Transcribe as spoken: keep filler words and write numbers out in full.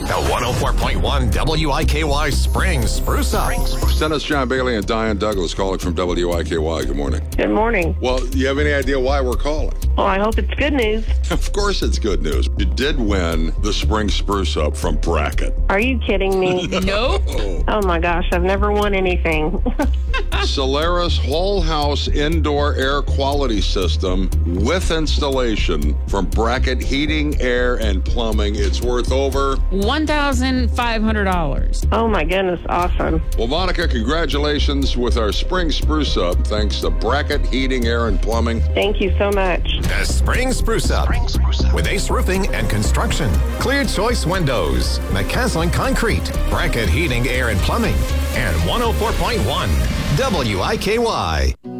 The one oh four point one W I K Y Spring Spruce Up. Dennis John Bailey and Diane Douglas calling from W I K Y. Good morning. Good morning. Well, you have any idea why we're calling? Well, I hope it's good news. Of course it's good news. You did win the Spring Spruce Up from Bracket. Are you kidding me? Nope. Oh my gosh, I've never won anything. Solaris Whole House Indoor Air Quality System with installation from Bracket Heating, Air, and Plumbing. It's worth over one thousand five hundred dollars. Oh my goodness, awesome. Well, Monica, congratulations with our Spring Spruce Up, thanks to Bracket Heating, Air, and Plumbing. Thank you so much. The Spring Spruce Up. Spring Spruce Up. With Ace Roofing and Construction. Clear Choice Windows. McCaslin Concrete. Bracket Heating, Air, and Plumbing. And one oh four point one W I K Y.